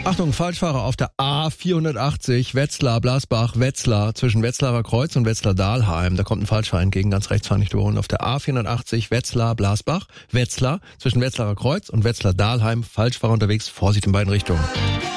Achtung, Falschfahrer auf der A480, Wetzlar, Blasbach, Wetzlar, zwischen Wetzlarer Kreuz und Wetzlar-Dahlheim. Da kommt ein Falschfahrer entgegen, ganz rechts fahren nicht durch. Und auf der A480, Wetzlar, Blasbach, Wetzlar, zwischen Wetzlarer Kreuz und Wetzlar-Dahlheim, Falschfahrer unterwegs, Vorsicht in beiden Richtungen.